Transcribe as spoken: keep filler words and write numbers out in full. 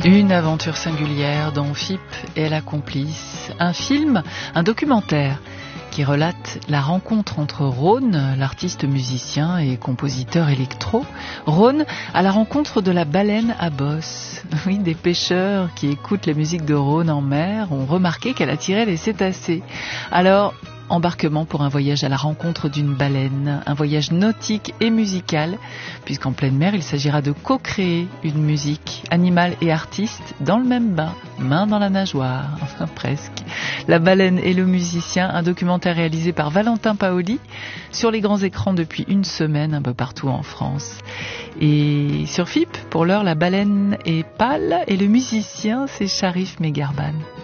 Une aventure singulière dont Phippe est la complice. Un film, un documentaire qui relate la rencontre entre Rhône, l'artiste musicien et compositeur électro, Rhône à la rencontre de la baleine à bosse. Oui, des pêcheurs qui écoutent la musique de Rhône en mer ont remarqué qu'elle attirait les cétacés. Alors, embarquement pour un voyage à la rencontre d'une baleine, un voyage nautique et musical, puisqu'en pleine mer, il s'agira de co-créer une musique, animal et artiste, dans le même bain, main dans la nageoire, enfin presque. La baleine et le musicien, un documentaire réalisé par Valentin Paoli, sur les grands écrans depuis une semaine, un peu partout en France. Et sur Phippe, pour l'heure, la baleine est pâle et le musicien, c'est Sharif Megarban.